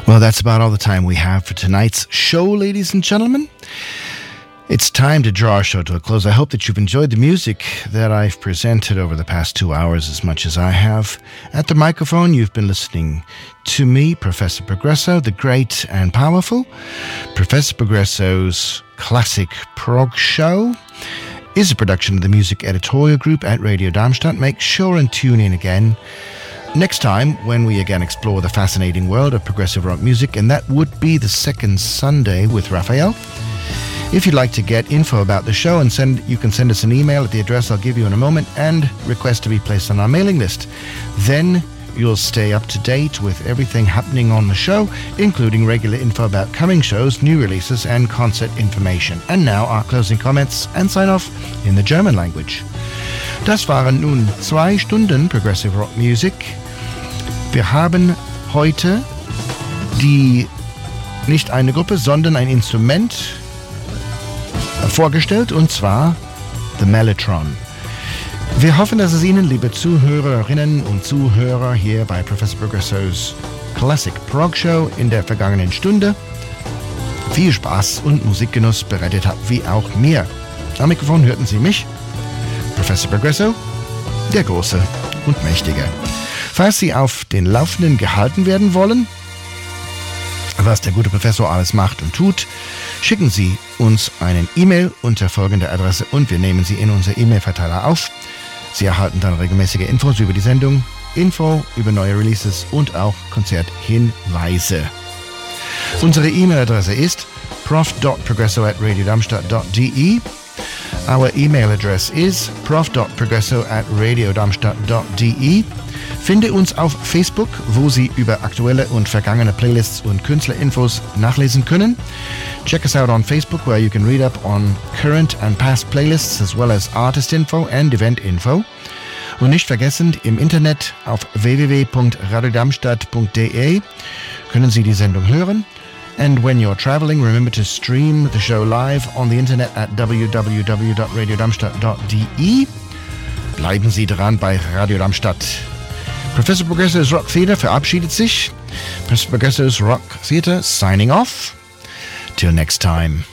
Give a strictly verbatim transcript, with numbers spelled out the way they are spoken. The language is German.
Well, that's about all the time we have for tonight's show, ladies and gentlemen. It's time to draw our show to a close. I hope that you've enjoyed the music that I've presented over the past two hours as much as I have. At the microphone, you've been listening to me, Professor Progresso, the great and powerful. Professor Progresso's Classic Prog Show is a production of the Music Editorial Group at Radio Darmstadt. Make sure and tune in again next time when we again explore the fascinating world of progressive rock music, and that would be the second Sunday with Raphael. If you'd like to get info about the show, and send, you can send us an email at the address I'll give you in a moment and request to be placed on our mailing list. Then you'll stay up to date with everything happening on the show, including regular info about coming shows, new releases, and concert information. And now our closing comments and sign off in the German language. Das waren nun zwei Stunden Progressive Rock Music. Wir haben heute die, nicht eine Gruppe, sondern ein Instrument vorgestellt, und zwar The Mellotron. Wir hoffen, dass es Ihnen, liebe Zuhörerinnen und Zuhörer, hier bei Professor Progresso's Classic Prog Show in der vergangenen Stunde viel Spaß und Musikgenuss bereitet hat, wie auch mir. Am Mikrofon hörten Sie mich, Professor Progresso, der Große und Mächtige. Falls Sie auf den Laufenden gehalten werden wollen, was der gute Professor alles macht und tut, schicken Sie uns eine E-Mail unter folgender Adresse und wir nehmen Sie in unser E-Mail-Verteiler auf. Sie erhalten dann regelmäßige Infos über die Sendung, Info über neue Releases und auch Konzerthinweise. Unsere E-Mail-Adresse ist prof dot progresso at radio darmstadt dot d e. Our email address is prof dot progresso at radio darmstadt dot d e. Finde uns auf Facebook, wo Sie über aktuelle und vergangene Playlists und Künstlerinfos nachlesen können. Check us out on Facebook, where you can read up on current and past playlists as well as artist info and event info. Und nicht vergessen, im Internet auf w w w dot radio darmstadt dot d e können Sie die Sendung hören. And when you're traveling, remember to stream the show live on the internet at w w w dot radio darmstadt dot d e. Bleiben Sie dran bei Radio Darmstadt. Professor Progresso's Rock Theater verabschiedet sich. Professor Progresso's Rock Theater signing off. Till next time.